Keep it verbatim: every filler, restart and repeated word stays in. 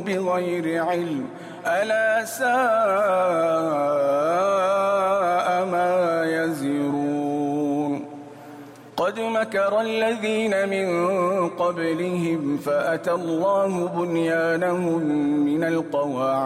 بغير علم ألا ساء ما يزرون قد مكر الذين من قبلهم فأتى الله بنيانهم من القواعد